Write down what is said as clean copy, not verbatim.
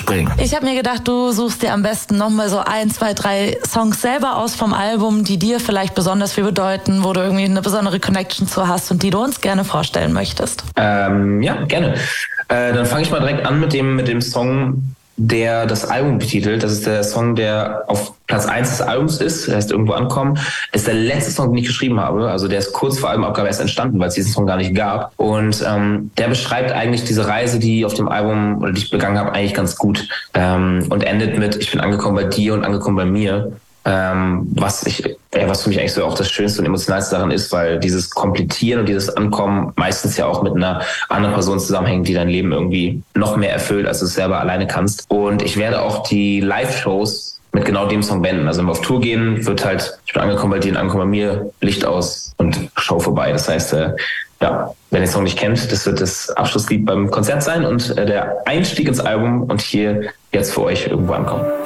mitbringen. Ich habe mir gedacht, du suchst dir am besten nochmal so 1, 2, 3 Songs selber aus vom Album, die dir vielleicht besonders viel bedeuten, wo du irgendwie eine besondere Connection zu hast und die du uns gerne vorstellen möchtest. Ja, gerne. Dann fange ich mal direkt an mit dem Song, der das Album betitelt. Das ist der Song, der auf Platz 1 des Albums ist. Der heißt Irgendwo ankommen. Ist der letzte Song, den ich geschrieben habe. Also der ist kurz vor Albumabgabe erst entstanden, weil es diesen Song gar nicht gab. Und der beschreibt eigentlich diese Reise, die auf dem Album oder die ich begangen habe, eigentlich ganz gut. Und endet mit: Ich bin angekommen bei dir und angekommen bei mir. Was für mich eigentlich so auch das Schönste und Emotionalste daran ist, weil dieses Komplizieren und dieses Ankommen meistens ja auch mit einer anderen Person zusammenhängt, die dein Leben irgendwie noch mehr erfüllt, als du es selber alleine kannst. Und ich werde auch die Live-Shows mit genau dem Song beenden. Also wenn wir auf Tour gehen, wird halt: Ich bin angekommen bei dir und angekommen bei mir, Licht aus und Show vorbei. Das heißt, wer den Song nicht kennt, das wird das Abschlusslied beim Konzert sein und der Einstieg ins Album, und hier jetzt für euch Irgendwo ankommen.